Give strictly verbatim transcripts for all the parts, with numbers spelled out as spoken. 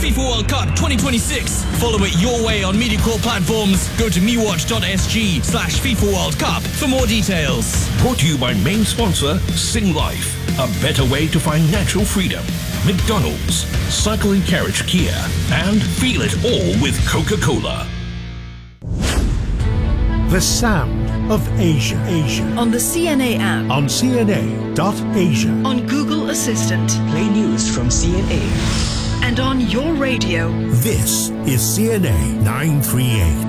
FIFA World Cup twenty twenty-six. Follow it your way on MediaCorp platforms. Go to mewatch.sg slash FIFA World Cup for more details. Brought to you by main sponsor Sing Life. A better way to find natural freedom. McDonald's, Cycle and Carriage Kia, and feel it all with Coca-Cola. The sound of Asia. Asia. On the C N A app. On C N A dot Asia. On Google Assistant. Play news from C N A. And on your radio. This is C N A nine thirty-eight.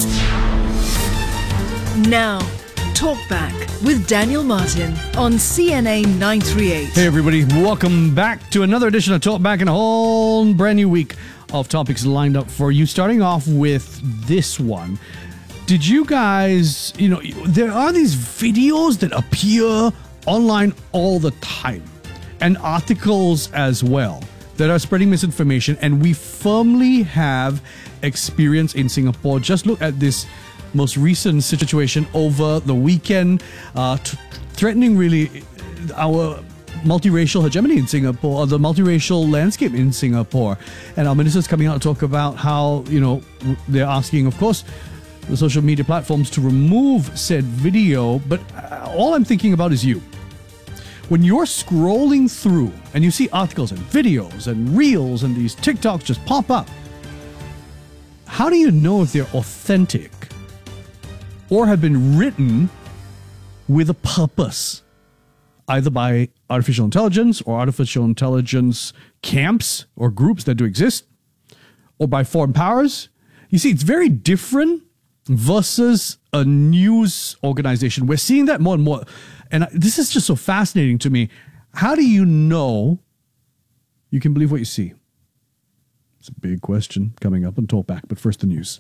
Now, Talk Back with Daniel Martin on C N A nine thirty-eight. Hey everybody, welcome back to another edition of Talk Back and a whole brand new week of topics lined up for you. Starting off with this one. Did you guys, you know, there are these videos that appear online all the time and articles as well that are spreading misinformation, and we firmly have experience in Singapore. Just look at this most recent situation over the weekend, uh, t- threatening really our multiracial hegemony in Singapore, or the multiracial landscape in Singapore. And our ministers coming out to talk about how, you know, they're asking, of course, the social media platforms to remove said video. But all I'm thinking about is you. When you're scrolling through and you see articles and videos and reels and these TikToks just pop up, how do you know if they're authentic or have been written with a purpose, either by artificial intelligence or artificial intelligence camps or groups that do exist, or by foreign powers? You see, it's very different versus a news organization. We're seeing that more and more. And this is just so fascinating to me. How do you know you can believe what you see? It's a big question coming up on Talk Back. But first, the news.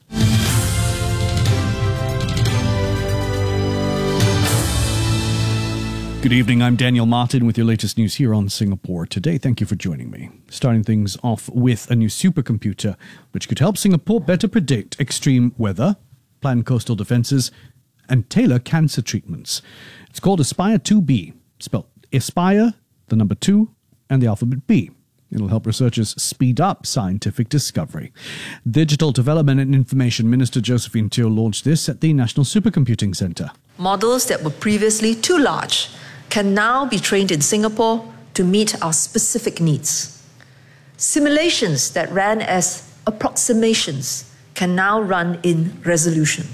Good evening, I'm Daniel Martin with your latest news here on Singapore Today. Thank you for joining me. Starting things off with a new supercomputer which could help Singapore better predict extreme weather, plan coastal defenses, and tailor cancer treatments. It's called Aspire two B, spelled Aspire, the number two, and the alphabet B. It'll help researchers speed up scientific discovery. Digital Development and Information Minister Josephine Teo launched this at the National Supercomputing Centre. Models that were previously too large can now be trained in Singapore to meet our specific needs. Simulations that ran as approximations can now run in resolution.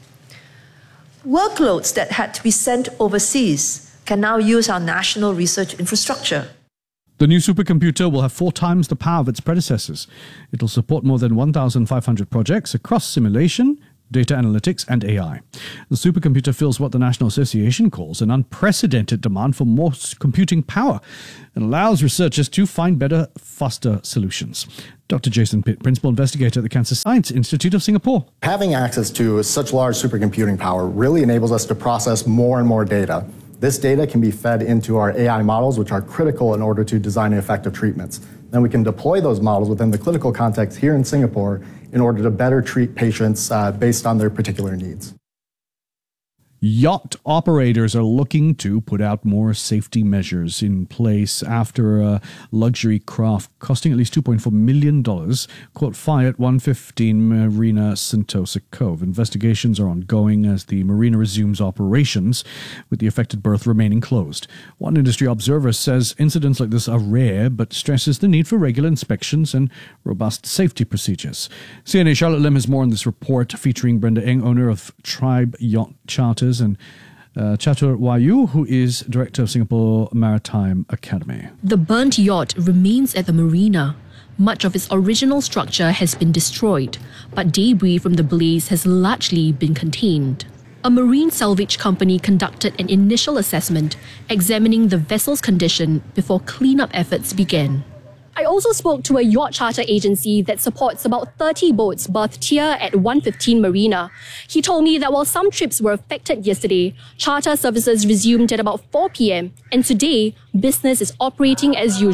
Workloads that had to be sent overseas can now use our national research infrastructure. The new supercomputer will have four times the power of its predecessors. It'll support more than one thousand five hundred projects across simulation, data analytics, and A I. The supercomputer fills what the National Association calls an unprecedented demand for more computing power and allows researchers to find better, faster solutions. Doctor Jason Pitt, Principal Investigator at the Cancer Science Institute of Singapore. Having access to such large supercomputing power really enables us to process more and more data. This data can be fed into our A I models, which are critical in order to design effective treatments. Then we can deploy those models within the clinical context here in Singapore in order to better treat patients uh, based on their particular needs. Yacht operators are looking to put out more safety measures in place after a luxury craft costing at least two point four million dollars caught fire at one fifteen Marina Sentosa Cove. Investigations are ongoing as the marina resumes operations, with the affected berth remaining closed. One industry observer says incidents like this are rare, but stresses the need for regular inspections and robust safety procedures. C N A Charlotte Lim has more on this report, featuring Brenda Eng, owner of Tribe Yacht Charters, and uh, Chatur Wayu, who is Director of Singapore Maritime Academy. The burnt yacht remains at the marina. Much of its original structure has been destroyed, but debris from the blaze has largely been contained. A marine salvage company conducted an initial assessment, examining the vessel's condition before cleanup efforts began. I also spoke to a yacht charter agency that supports about thirty boats berthed here at one fifteen Marina. He told me that while some trips were affected yesterday, charter services resumed at about four p.m. and today, business is operating as usual.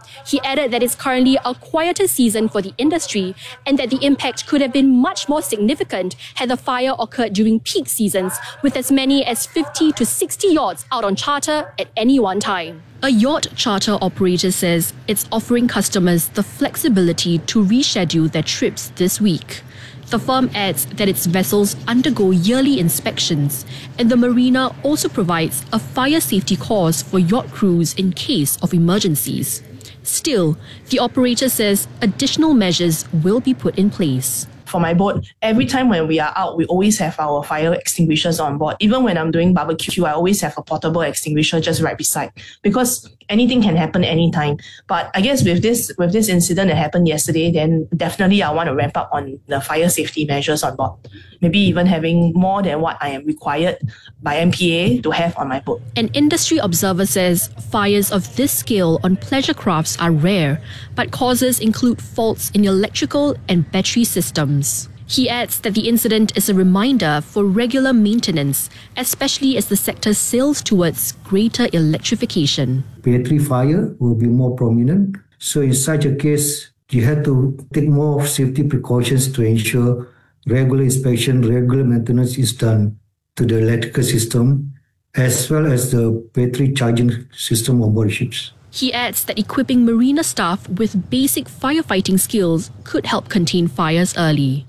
He added that it's currently a quieter season for the industry and that the impact could have been much more significant had the fire occurred during peak seasons, with as many as fifty to sixty yachts out on charter at any one time. A yacht charter operator says it's offering customers the flexibility to reschedule their trips this week. The firm adds that its vessels undergo yearly inspections, and the marina also provides a fire safety course for yacht crews in case of emergencies. Still, the operator says additional measures will be put in place. For my boat, every time when we are out, we always have our fire extinguishers on board. Even when I'm doing barbecue, I always have a portable extinguisher just right beside, because anything can happen anytime. But I guess with this with this incident that happened yesterday, then definitely I want to ramp up on the fire safety measures on board. Maybe even having more than what I am required by M P A to have on my boat. An industry observer says fires of this scale on pleasure crafts are rare, but causes include faults in electrical and battery systems. He adds that the incident is a reminder for regular maintenance, especially as the sector sails towards greater electrification. Battery fire will be more prominent. So in such a case, you have to take more safety precautions to ensure regular inspection, regular maintenance is done to the electrical system, as well as the battery charging system on board ships. He adds that equipping marina staff with basic firefighting skills could help contain fires early.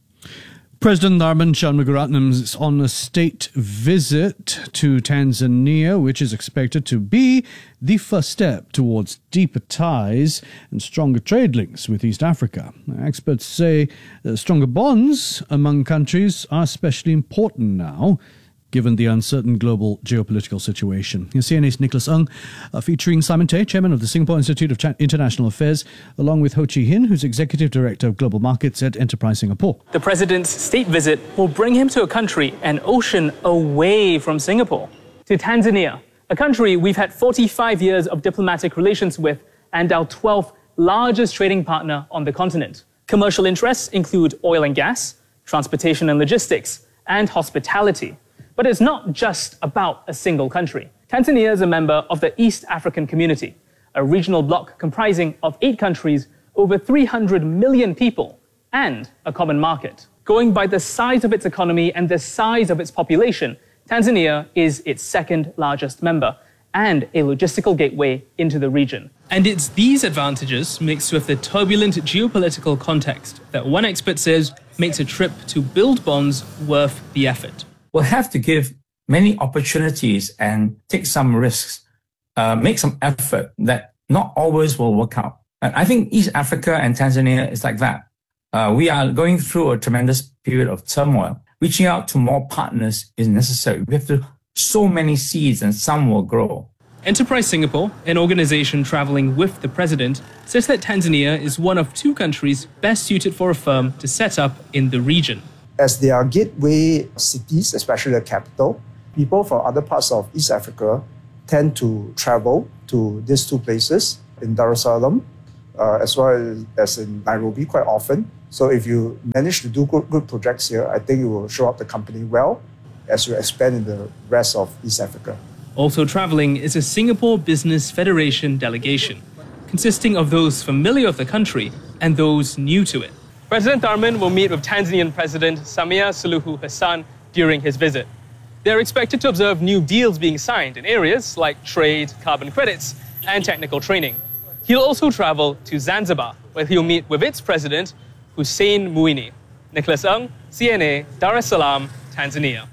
President Tharman Shanmugaratnam is on a state visit to Tanzania, which is expected to be the first step towards deeper ties and stronger trade links with East Africa. Experts say uh, stronger bonds among countries are especially important now, given the uncertain global geopolitical situation. Here's C N A's Nicholas Ng, uh, featuring Simon Tay, chairman of the Singapore Institute of Ch- International Affairs, along with Ho Chi Hin, who's executive director of global markets at Enterprise Singapore. The president's state visit will bring him to a country an ocean away from Singapore, to Tanzania, a country we've had forty-five years of diplomatic relations with and our twelfth largest trading partner on the continent. Commercial interests include oil and gas, transportation and logistics, and hospitality. But it's not just about a single country. Tanzania is a member of the East African Community, a regional bloc comprising of eight countries, over three hundred million people, and a common market. Going by the size of its economy and the size of its population, Tanzania is its second largest member and a logistical gateway into the region. And it's these advantages, mixed with the turbulent geopolitical context, that one expert says makes a trip to build bonds worth the effort. We'll have to give many opportunities and take some risks, uh, make some effort that not always will work out. And I think East Africa and Tanzania is like that. Uh, we are going through a tremendous period of turmoil. Reaching out to more partners is necessary. We have to sow many seeds and some will grow. Enterprise Singapore, an organization traveling with the president, says that Tanzania is one of two countries best suited for a firm to set up in the region. As they are gateway cities, especially the capital, people from other parts of East Africa tend to travel to these two places in Dar es Salaam, uh, as well as in Nairobi quite often. So if you manage to do good, good projects here, I think it will show up the company well as you expand in the rest of East Africa. Also traveling is a Singapore Business Federation delegation, consisting of those familiar with the country and those new to it. President Tharman will meet with Tanzanian President Samia Suluhu Hassan during his visit. They're expected to observe new deals being signed in areas like trade, carbon credits, and technical training. He'll also travel to Zanzibar, where he'll meet with its president, Hussein Mwinyi. Nicholas Ng, C N A, Dar es Salaam, Tanzania.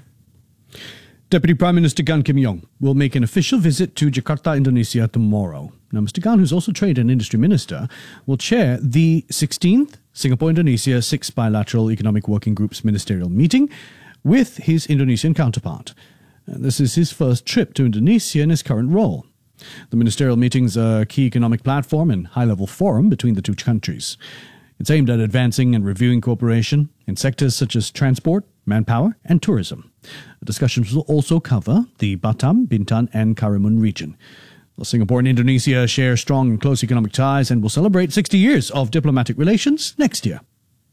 Deputy Prime Minister Gan Kim Yong will make an official visit to Jakarta, Indonesia tomorrow. Now, Mister Gan, who's also Trade and Industry Minister, will chair the sixteenth Singapore-Indonesia Sixth Bilateral Economic Working Group's ministerial meeting with his Indonesian counterpart. And this is his first trip to Indonesia in his current role. The ministerial meeting's a key economic platform and high-level forum between the two countries. It's aimed at advancing and reviewing cooperation in sectors such as transport, manpower, and tourism. The discussions will also cover the Batam, Bintan, and Karimun region. Well, Singapore and Indonesia share strong and close economic ties and will celebrate sixty years of diplomatic relations next year.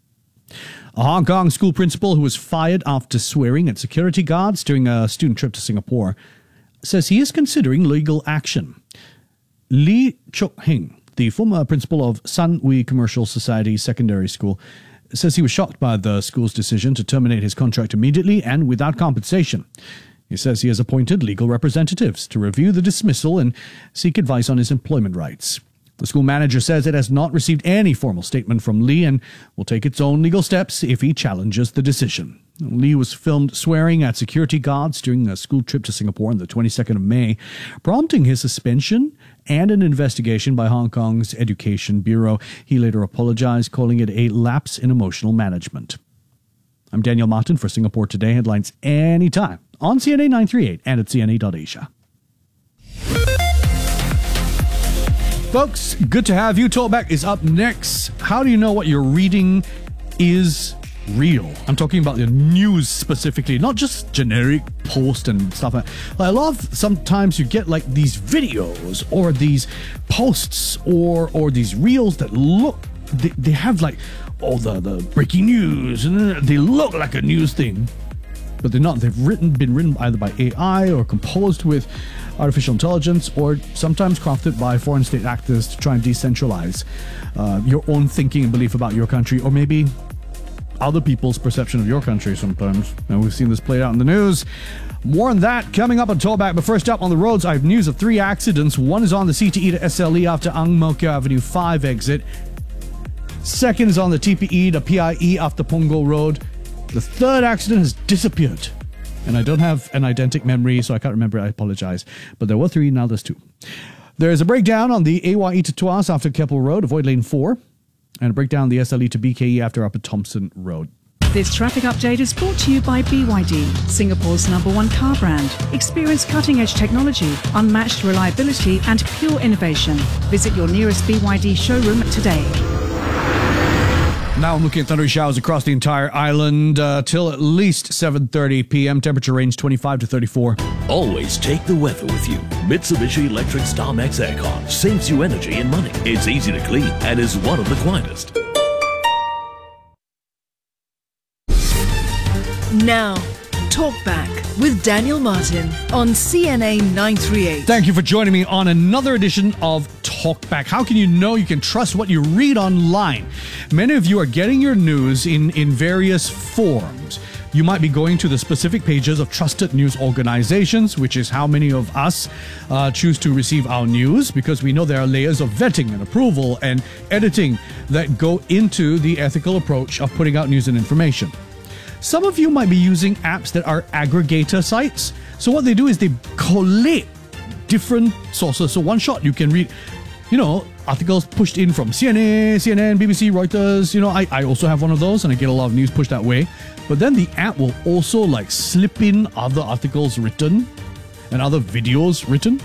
A Hong Kong school principal who was fired after swearing at security guards during a student trip to Singapore says he is considering legal action. Lee Chok Hing the former principal of San Hui Commercial Society Secondary School, says he was shocked by the school's decision to terminate his contract immediately and without compensation. He says he has appointed legal representatives to review the dismissal and seek advice on his employment rights. The school manager says it has not received any formal statement from Lee and will take its own legal steps if he challenges the decision. Lee was filmed swearing at security guards during a school trip to Singapore on the twenty-second of May, prompting his suspension and an investigation by Hong Kong's Education Bureau. He later apologized, calling it a lapse in emotional management. I'm Daniel Martin for Singapore Today. Headlines anytime on C N A nine thirty-eight and at C N A dot Asia. Folks, good to have you. Talkback is up next. How do you know what you're reading is real? I'm talking about the news specifically, not just generic posts and stuff. Like I love sometimes you get like these videos or these posts or or these reels that look, they, they have like all the, the breaking news and they look like a news thing, but they're not. They've written been written either by A I or composed with artificial intelligence, or sometimes crafted by foreign state actors to try and decentralize uh, your own thinking and belief about your country, or maybe other people's perception of your country sometimes. And we've seen this played out in the news. More on that coming up on Talkback. But first up on the roads, I have news of three accidents. One is on the C T E to S L E after Ang Mo Kio Avenue five exit. Second is on the T P E to P I E after Punggol Road. The third accident has disappeared. And I don't have an eidentic memory, so I can't remember. I apologize. But there were three, now there's two. There is a breakdown on the A Y E to Tuas after Keppel Road, avoid lane four. And a breakdown on the S L E to B K E after Upper Thompson Road. This traffic update is brought to you by B Y D, Singapore's number one car brand. Experience cutting-edge technology, unmatched reliability and pure innovation. Visit your nearest B Y D showroom today. Now I'm looking at thundery showers across the entire island uh, till at least seven thirty p.m. Temperature range twenty-five to thirty-four. Always take the weather with you. Mitsubishi Electric StarMax Aircon saves you energy and money. It's easy to clean and is one of the quietest. Now, Talkback with Daniel Martin on C N A nine thirty-eight. Thank you for joining me on another edition of Talkback. How can you know you can trust what you read online? Many of you are getting your news in, in various forms. You might be going to the specific pages of trusted news organizations, which is how many of us uh, choose to receive our news, because we know there are layers of vetting and approval and editing that go into the ethical approach of putting out news and information. Some of you might be using apps that are aggregator sites. So what they do is they collate different sources. So one shot you can read, you know, articles pushed in from C N A, C N N, B B C, Reuters. You know, I, I also have one of those and I get a lot of news pushed that way. But then the app will also like slip in other articles written and other videos written.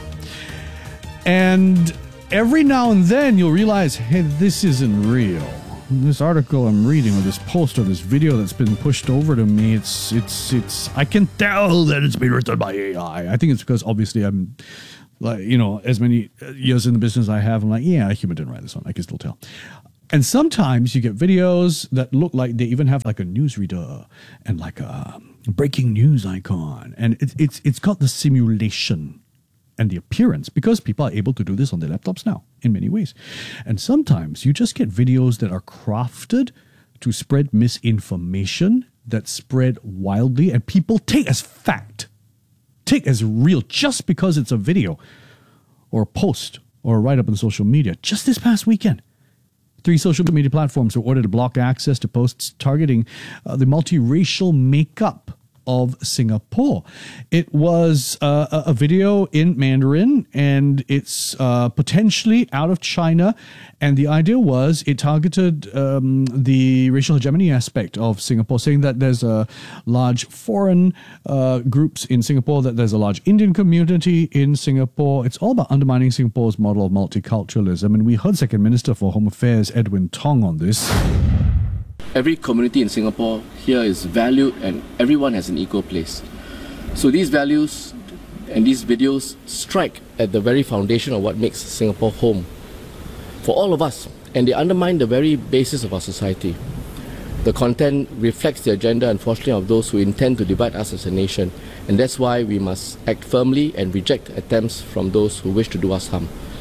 And every now and then you'll realize, hey, this isn't real. This article I'm reading, or this post, or this video that's been pushed over to me, it's, it's, it's, I can tell that it's been written by A I. I think it's because obviously I'm, like, you know, as many years in the business I have, I'm like, yeah, a human didn't write this one. I can still tell. And sometimes you get videos that look like they even have like a newsreader and like a breaking news icon. And it, it's, it's got the simulation and the appearance, because people are able to do this on their laptops now in many ways. And sometimes you just get videos that are crafted to spread misinformation, that spread wildly, and people take as fact, take as real, just because it's a video or a post or a write-up on social media. Just this past weekend, three social media platforms were ordered to block access to posts targeting uh, the multiracial makeup of Singapore. It was uh, a, a video in Mandarin, and it's uh, potentially out of China. And the idea was it targeted um, the racial hegemony aspect of Singapore, saying that there's a large foreign uh, groups in Singapore, that there's a large Indian community in Singapore. It's all about undermining Singapore's model of multiculturalism. And we heard Second Minister for Home Affairs, Edwin Tong, on this. Every community in Singapore here is valued, and everyone has an equal place. So these values and these videos strike at the very foundation of what makes Singapore home for all of us, and they undermine the very basis of our society. The content reflects the agenda, unfortunately, of those who intend to divide us as a nation, and that's why we must act firmly and reject attempts from those who wish to do us harm.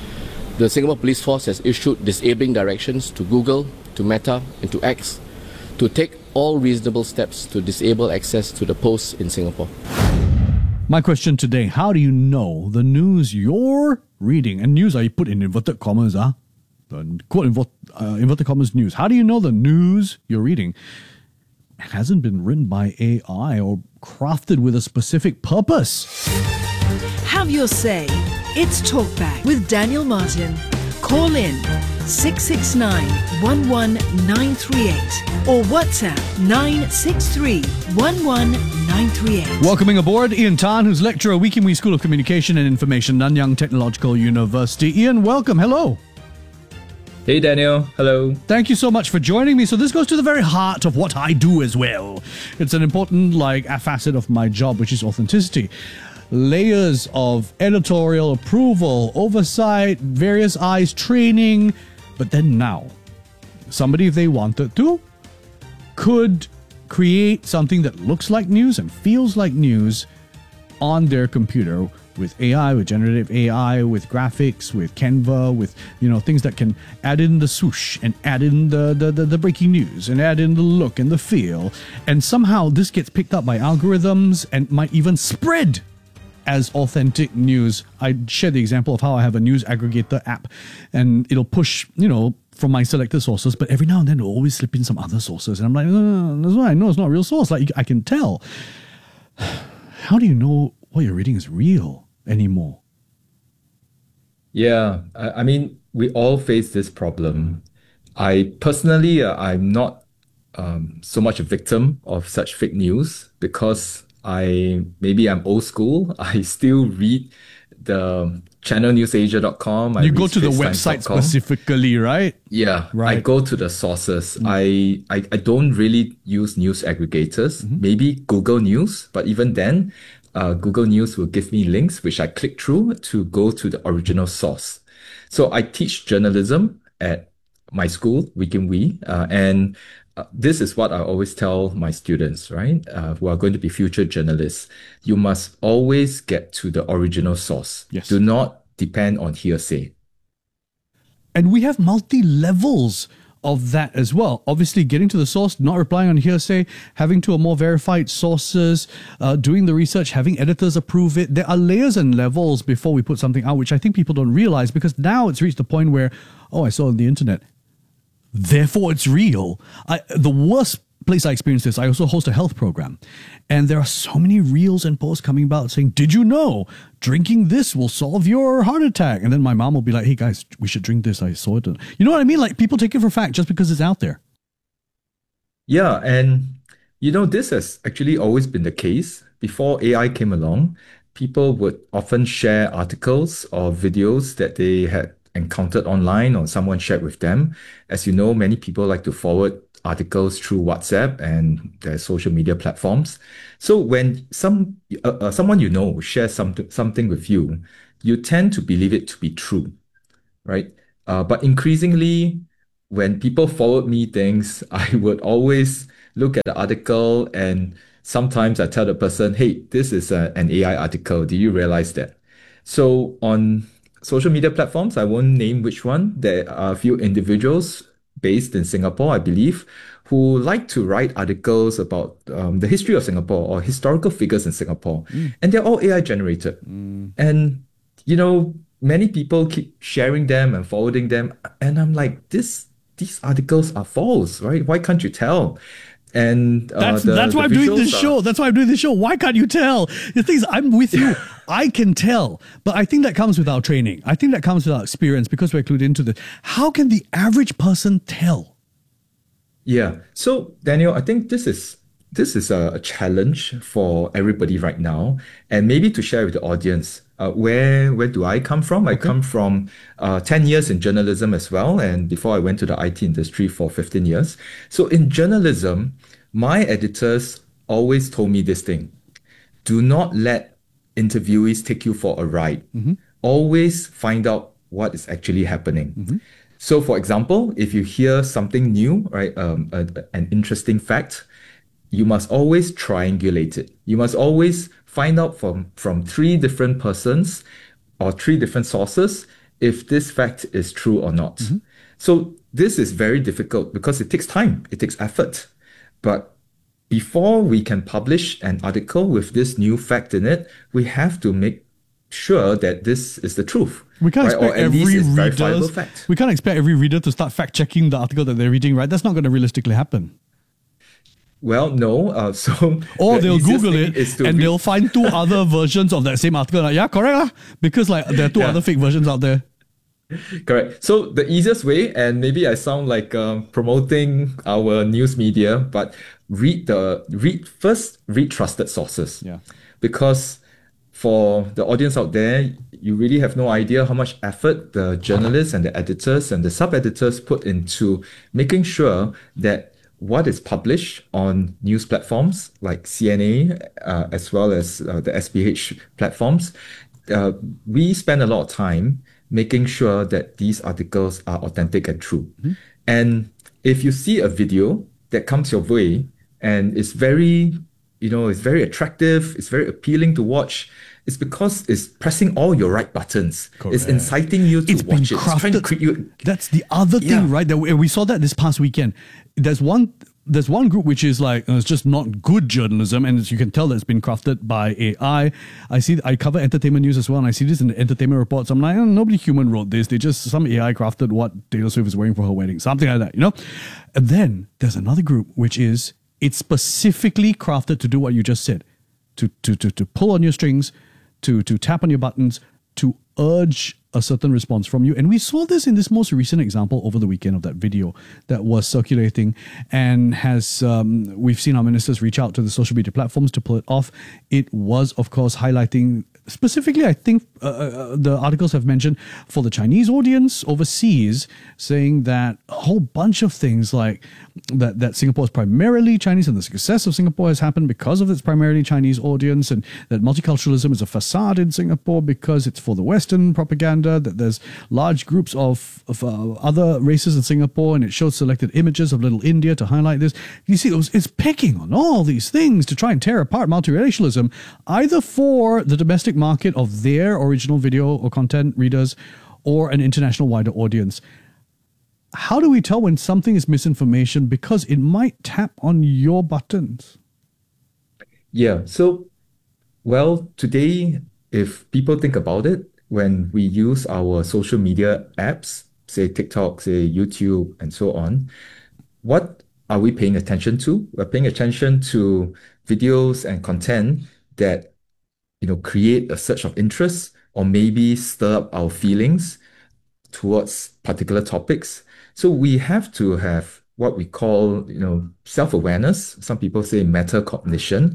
the Singapore Police Force has issued disabling directions to Google, to Meta, and to X to take all reasonable steps to disable access to the posts in Singapore. My question today, how do you know the news you're reading, and news I put in inverted commas, ah, the quote inver- uh, inverted commas news, how do you know the news you're reading hasn't been written by A I or crafted with a specific purpose? Have your say. It's Talkback with Daniel Martin. Call in six six nine, one one nine three eight or WhatsApp nine six three, one one nine three eight. Welcoming aboard Ian Tan, who's lecturer at Wee Kim Wee School of Communication and Information, Nanyang Technological University. Ian, welcome. Hello. Hey Daniel, hello. Thank you so much for joining me. So this goes to the very heart of what I do as well. It's an important like a facet of my job, which is authenticity. Layers of editorial approval, oversight, various eyes, training. But then now, somebody, if they wanted to, could create something that looks like news and feels like news on their computer with A I, with generative A I, with graphics, with Canva, with, you know, things that can add in the swoosh and add in the, the, the, the breaking news and add in the look and the feel. And somehow this gets picked up by algorithms and might even spread as authentic news. I shared the example of how I have a news aggregator app and it'll push, you know, from my selected sources, but every now and then it'll always slip in some other sources. And I'm like, no, that's why I know it's not a real source. Like, I can tell. How do you know what you're reading is real anymore? Yeah, I, I mean, we all face this problem. I personally, uh, I'm not um, so much a victim of such fake news because I maybe I'm old school. I still read the channel news asia dot com. You go to the website specifically, right? Yeah, right. I go to the sources. Mm. I, I I don't really use news aggregators. Mm-hmm. Maybe Google News, but even then, uh, Google News will give me links which I click through to go to the original source. So I teach journalism at my school, Wee Kim Wee, uh, and Uh, this is what I always tell my students, right, uh, who are going to be future journalists. You must always get to the original source. Yes. Do not depend on hearsay. And we have multi-levels of that as well. Obviously, getting to the source, not relying on hearsay, having to a more verified sources, uh, doing the research, having editors approve it. There are layers and levels before we put something out, which I think people don't realize, because now it's reached the point where, oh, I saw it on the internet, therefore it's real. I, the worst place I experienced this, I also host a health program. And there are so many reels and posts coming about saying, did you know drinking this will solve your heart attack? And then my mom will be like, hey guys, we should drink this. I saw it. You know what I mean? Like, people take it for fact just because it's out there. Yeah. And, you know, this has actually always been the case. Before A I came along, people would often share articles or videos that they had encountered online or someone shared with them. As you know, many people like to forward articles through WhatsApp and their social media platforms. So when some uh, uh, someone you know shares something something with you, you tend to believe it to be true, right? Uh, but increasingly, when people forward me things, I would always look at the article and sometimes I tell the person, hey, this is a, an A I article. Do you realize that? So on social media platforms, I won't name which one, there are a few individuals based in Singapore, I believe, who like to write articles about um, the history of Singapore or historical figures in Singapore. Mm. And they're all A I generated. Mm. And, you know, many people keep sharing them and forwarding them. And I'm like, this, these articles are false, right? Why can't you tell? And uh, that's the, that's the why I'm doing this are... show. That's why I'm doing this show. Why can't you tell? The thing is, I'm with you. I can tell, but I think that comes with our training. I think that comes with our experience because we're clued into this. How can the average person tell? Yeah. So Daniel, I think this is this is a, a challenge for everybody right now, and maybe to share with the audience. Uh, where where do I come from? I okay. come from uh, ten years in journalism as well, and before I went to the I T industry for fifteen years. So in journalism, my editors always told me this thing: do not let interviewees take you for a ride. Mm-hmm. Always find out what is actually happening. Mm-hmm. So, for example, if you hear something new, right, um, a, an interesting fact, you must always triangulate it. You must always find out from, from three different persons or three different sources if this fact is true or not. Mm-hmm. So this is very difficult because it takes time, it takes effort. But before we can publish an article with this new fact in it, we have to make sure that this is the truth. We can't right? expect or at every least it's reader. verifiable fact. We can't expect every reader to start fact checking the article that they're reading, right? That's not going to realistically happen. Well, no. Uh, so or the they'll easiest Google thing it is to and read- they'll find two other versions of that same article. Like, yeah, correct lah. Because like there are two Yeah. other fake versions out there. Correct. So the easiest way, and maybe I sound like um, promoting our news media, but read the read first. Read trusted sources. Yeah. Because for the audience out there, you really have no idea how much effort the journalists and the editors and the sub-editors put into making sure that what is published on news platforms like C N A, uh, as well as uh, the S P H platforms, uh, we spend a lot of time making sure that these articles are authentic and true. Mm-hmm. And if you see a video that comes your way and it's very, you know, it's very attractive, it's very appealing to watch, it's because it's pressing all your right buttons. Correct. It's inciting you to It's been watch it. It's trying to crafted. create you. That's the other thing, Yeah. right? That we, we saw that this past weekend. There's one. There's one group which is like uh, it's just not good journalism, and as you can tell, that it's been crafted by A I. I see. I cover entertainment news as well, and I see this in the entertainment reports. I'm like, oh, nobody human wrote this. They just some A I crafted what Taylor Swift is wearing for her wedding, something like that, you know. And then there's another group which is it's specifically crafted to do what you just said, to to to to pull on your strings, to to tap on your buttons, to urge a certain response from you. And we saw this in this most recent example over the weekend of that video that was circulating and has, um, we've seen our ministers reach out to the social media platforms to pull it off. It was, of course, highlighting specifically, I think uh, uh, the articles have mentioned for the Chinese audience overseas, saying that a whole bunch of things like that, that Singapore is primarily Chinese and the success of Singapore has happened because of its primarily Chinese audience, and that multiculturalism is a facade in Singapore because it's for the Western propaganda, that there's large groups of, of uh, other races in Singapore, and it shows selected images of Little India to highlight this. You see, it was, it's picking on all these things to try and tear apart multiracialism, either for the domestic market of their original video or content readers or an international wider audience. How do we tell when something is misinformation? Because it might tap on your buttons. Yeah. So, well, today, if people think about it, when we use our social media apps, say TikTok, say YouTube, and so on, what are we paying attention to? We're paying attention to videos and content that, you know, create a surge of interest or maybe stir up our feelings towards particular topics. So we have to have what we call, you know, self-awareness. Some people say metacognition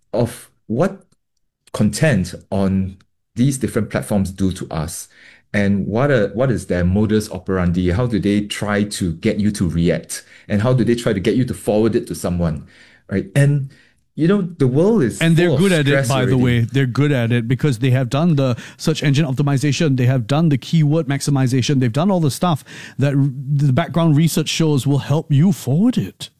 of what content on these different platforms do to us, and what are, what is their modus operandi? How do they try to get you to react, and how do they try to get you to forward it to someone, right? And you know, the world is and they're full good of at it, stress by the already. way. They're good at it because they have done the search engine optimization. They have done the keyword maximization. They've done all the stuff that r- the background research shows will help you forward it.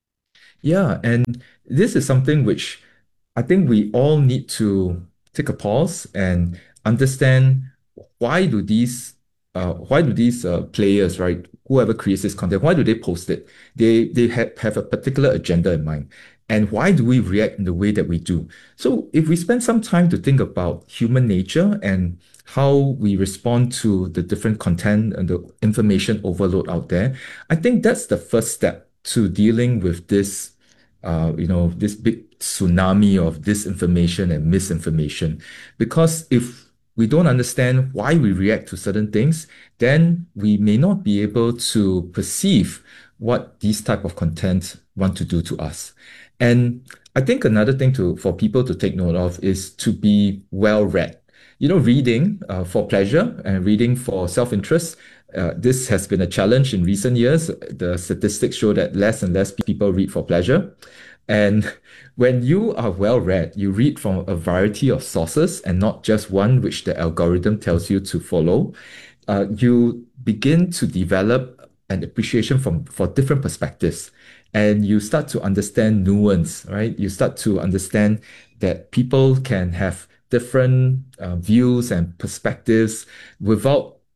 Yeah, and this is something which I think we all need to take a pause and understand why do these uh, why do these uh, players, right, whoever creates this content, why do they post it? They they have, have a particular agenda in mind. And why do we react in the way that we do? So if we spend some time to think about human nature and how we respond to the different content and the information overload out there, I think that's the first step to dealing with this, uh, you know, this big tsunami of disinformation and misinformation. Because if we don't understand why we react to certain things, then we may not be able to perceive what these type of content want to do to us. And I think another thing to for people to take note of is to be well read. You know, reading uh, for pleasure and reading for self-interest, uh, this has been a challenge in recent years. The statistics show that less and less people read for pleasure. And when you are well read, you read from a variety of sources and not just one which the algorithm tells you to follow. Uh, you begin to develop an appreciation from for different perspectives. And you start to understand nuance, right? You start to understand that people can have different uh, views and perspectives without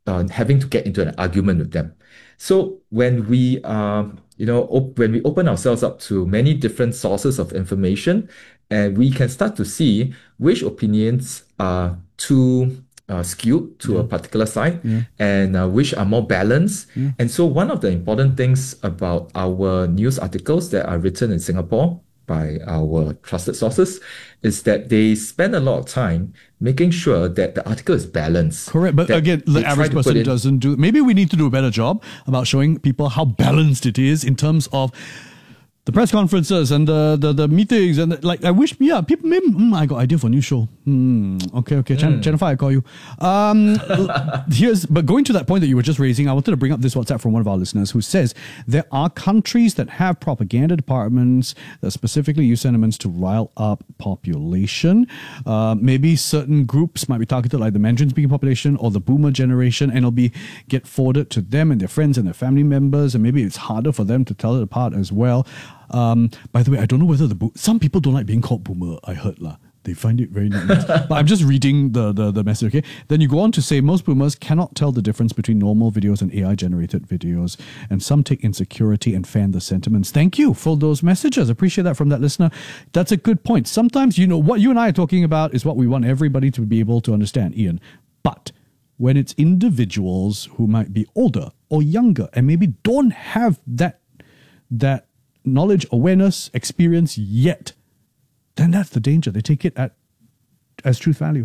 uh, having to get into an argument with them. So when we, uh, you know, op- when we open ourselves up to many different sources of information, and we can start to see which opinions are too uh, skewed to Yeah. a particular side, Yeah. and uh, which are more balanced. Yeah. And so one of the important things about our news articles that are written in Singapore by our trusted sources is that they spend a lot of time making sure that the article is balanced. Correct, but that again, they the try average to put person in- doesn't do. Maybe we need to do a better job about showing people how balanced it is in terms of the press conferences and the the, the meetings and the, like I wish yeah people maybe mm, I got idea for a new show. Hmm. Okay, okay, Chen, Mm. Jennifer, I call you. Um, l- here's but going to that point that you were just raising, I wanted to bring up this WhatsApp from one of our listeners who says there are countries that have propaganda departments that specifically use sentiments to rile up population. Uh, maybe certain groups might be targeted, like the Mandarin-speaking population or the Boomer generation, and it'll be get forwarded to them and their friends and their family members, and maybe it's harder for them to tell it apart as well. Um, by the way, I don't know whether the bo- some people don't like being called boomer. I heard lah. They find it very not nice. But I'm just reading the, the, the message, okay? Then you go on to say most boomers cannot tell the difference between normal videos and A I-generated videos, and some take insecurity and fan the sentiments. Thank you for those messages. Appreciate that from that listener. That's a good point. Sometimes, you know, what you and I are talking about is what we want everybody to be able to understand, Ian. But when it's individuals who might be older or younger and maybe don't have that that knowledge, awareness, experience yet, then that's the danger. They take it at as truth value.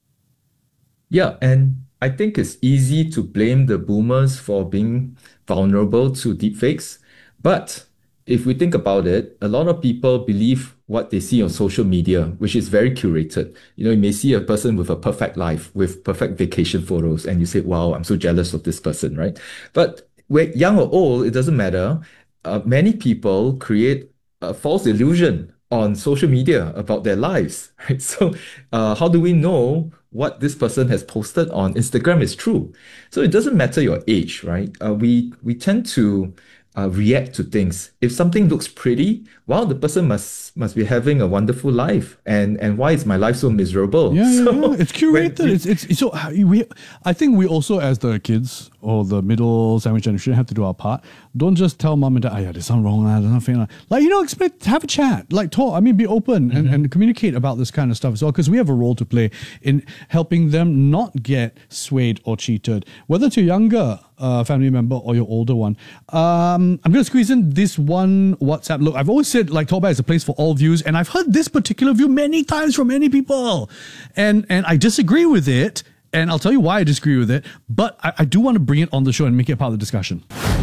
Yeah, and I think it's easy to blame the boomers for being vulnerable to deepfakes. But if we think about it, a lot of people believe what they see on social media, which is very curated. You know, you may see a person with a perfect life, with perfect vacation photos, and you say, wow, I'm so jealous of this person, right? But whether young or old, it doesn't matter. Uh, many people create a false illusion on social media about their lives, right? So uh, how do we know what this person has posted on Instagram is true? So it doesn't matter your age, right? Uh, we we tend to uh, react to things. If something looks pretty, wow, the person must must be having a wonderful life, and and why is my life so miserable? Yeah, yeah, So yeah. It's curated. when we- it's it's so uh, we. I think we also, as the kids or the middle sandwich generation, have to do our part. Don't just tell mom and dad, "Ah, yeah, there's something wrong, lah, there's nothing." lah." Like, you know, expect have a chat, like talk. I mean, be open and, and communicate about this kind of stuff as well, because we have a role to play in helping them not get swayed or cheated, whether it's your younger uh, family member or your older one. Um, I'm going to squeeze in this one WhatsApp. Look, I've always said like Talkback is a place for all views, and I've heard this particular view many times from many people, and and I disagree with it. And I'll tell you why I disagree with it, but I, I do want to bring it on the show and make it part of the discussion.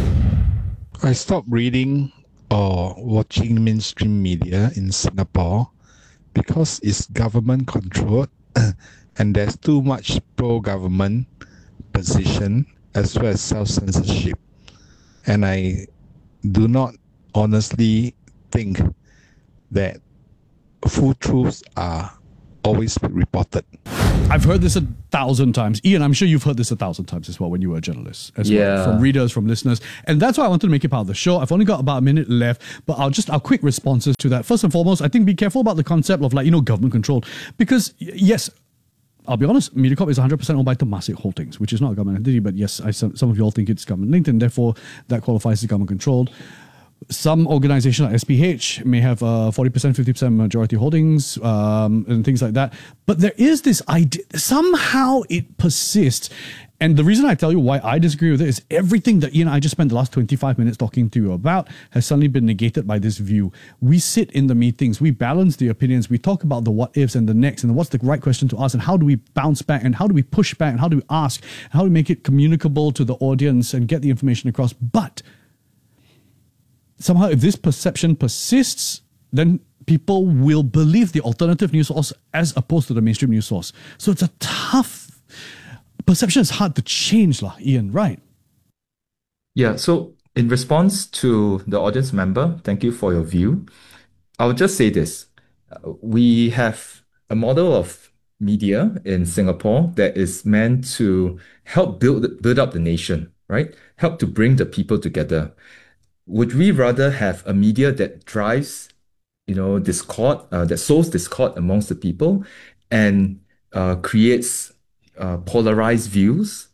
I stopped reading or watching mainstream media in Singapore because it's government controlled and there's too much pro-government position as well as self-censorship. And I do not honestly think that full truths are always reported. I've heard this a thousand times. Ian, I'm sure you've heard this a thousand times as well when you were a journalist, as Yeah. well, from readers, from listeners. And that's why I wanted to make it part of the show. I've only got about a minute left, but I'll just, our quick responses to that. First and foremost, I think be careful about the concept of like, you know, government controlled. Because y- yes, I'll be honest, MediaCorp is one hundred percent owned by Temasek Holdings, which is not a government entity, but yes, I, some, some of you all think it's government linked, and therefore that qualifies as government controlled. Some organization like S P H may have uh, forty percent, fifty percent majority holdings um, and things like that. But there is this idea, somehow it persists. And the reason I tell you why I disagree with it is everything that Ian and I just spent the last twenty-five minutes talking to you about has suddenly been negated by this view. We sit in the meetings, we balance the opinions, we talk about the what ifs and the next and what's the right question to ask and how do we bounce back and how do we push back and how do we ask and how do we make it communicable to the audience and get the information across. But somehow if this perception persists, then people will believe the alternative news source as opposed to the mainstream news source. So it's a tough perception. Is hard to change, lah, Ian, right? Yeah, so in response to the audience member, thank you for your view. I'll just say this. Uh, We have a model of media in Singapore that is meant to help build build up the nation, right? Help to bring the people together. Would we rather have a media that drives, you know, discord, uh, that sows discord amongst the people and uh, creates uh, polarized views?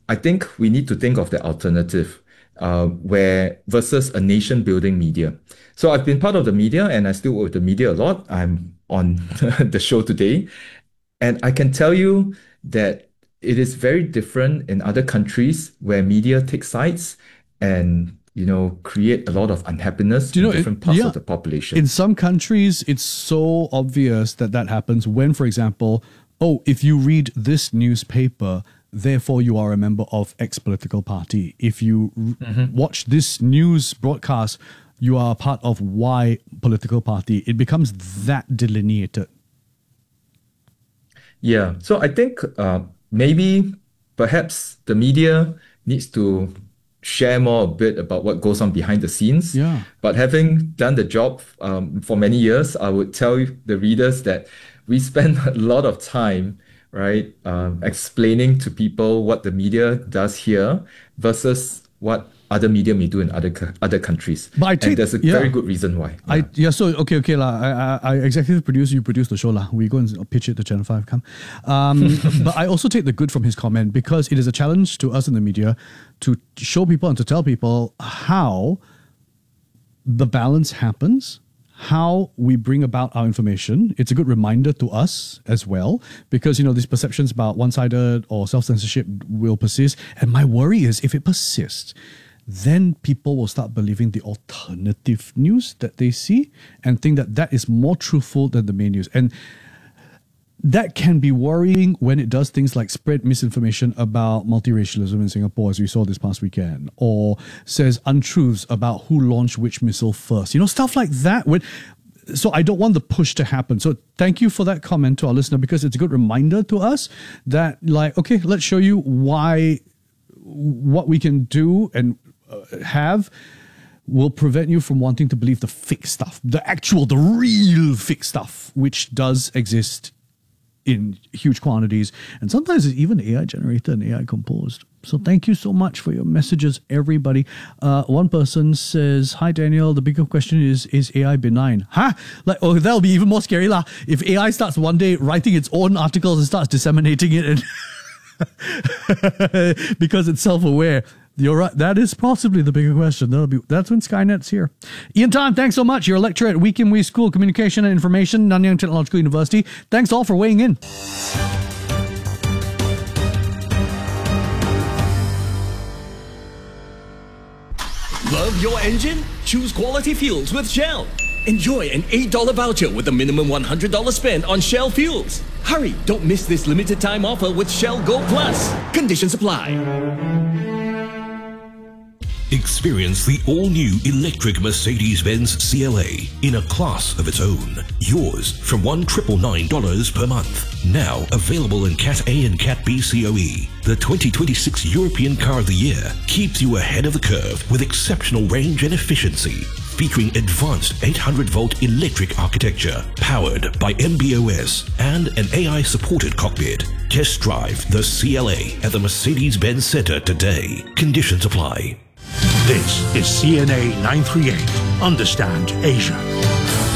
I think we need to think of the alternative, uh, where versus a nation-building media. So I've been part of the media, and I still work with the media a lot. I'm on the show today, and I can tell you that it is very different in other countries where media takes sides and, you know, create a lot of unhappiness Do you in know, different it- parts yeah. of the population. In some countries, it's so obvious that that happens when, for example, oh, if you read this newspaper, therefore you are a member of X political party. If you r- Mhm. watch this news broadcast, you are a part of Y political party. It becomes that delineated. Yeah, so I think uh, maybe perhaps the media needs to share more a bit about what goes on behind the scenes. Yeah. But having done the job um, for many years, I would tell the readers that we spend a lot of time, right, um, explaining to people what the media does here versus what other media may do in other co- other countries. But I take- and there's a yeah. very good reason why. I yeah, so okay, okay lah. I, I, I executive produce, you produce the show lah. We go and pitch it to Channel Five. Come, um, but I also take the good from his comment because it is a challenge to us in the media to show people and to tell people how the balance happens, how we bring about our information. It's a good reminder to us as well because you know these perceptions about one-sided or self-censorship will persist. And my worry is if it persists, then people will start believing the alternative news that they see and think that that is more truthful than the main news. And that can be worrying when it does things like spread misinformation about multiracialism in Singapore, as we saw this past weekend, or says untruths about who launched which missile first. You know, stuff like that. When, so I don't want the push to happen. So thank you for that comment to our listener because it's a good reminder to us that, like, okay, let's show you why what we can do and uh, have will prevent you from wanting to believe the fake stuff, the actual, the real fake stuff, which does exist in huge quantities. And sometimes it's even A I generated and A I composed. So thank you so much for your messages, everybody. Uh, one person says, hi, Daniel. The bigger question is, is A I benign? Huh? Like, oh, that'll be even more scary lah. If A I starts one day writing its own articles and starts disseminating it and because it's self-aware. You're right. That is possibly the bigger question. That'll be that's when Skynet's here. Ian Tan, thanks so much. You're a lecturer at Wee Kim Wee School of Communication and Information, Nanyang Technological University. Thanks all for weighing in. Love your engine? Choose quality fuels with Shell. Enjoy an eight dollar voucher with a minimum one hundred dollars spent on Shell fuels. Hurry, don't miss this limited time offer with Shell Go Plus. Conditions apply. Experience the all-new electric Mercedes-Benz C L A in a class of its own. Yours from one thousand nine hundred ninety-nine dollars per month. Now available in Cat A and Cat B C O E. The twenty twenty-six European Car of the Year keeps you ahead of the curve with exceptional range and efficiency. Featuring advanced eight hundred volt electric architecture, powered by M B O S and an A I-supported cockpit. Test drive the C L A at the Mercedes-Benz Center today. Conditions apply. This is C N A nine thirty-eight. Understand Asia.